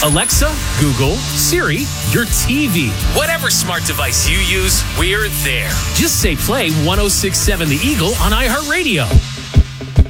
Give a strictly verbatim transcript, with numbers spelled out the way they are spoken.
Alexa, Google, Siri, your T V. Whatever smart device you use, we're there. Just say play one oh six point seven The Eagle on iHeartRadio.